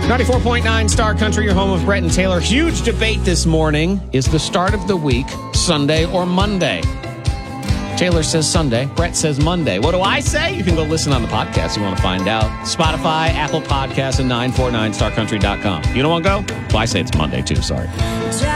94.9 Star Country, your home of Brett and Taylor. Huge debate this morning. Is the start of the week Sunday or Monday? Taylor says Sunday. Brett says Monday. What do I say? You can go listen on the podcast if you want to find out. Spotify, Apple Podcasts, and 949starcountry.com. You don't want to go? Well, I say it's Monday, too. Sorry.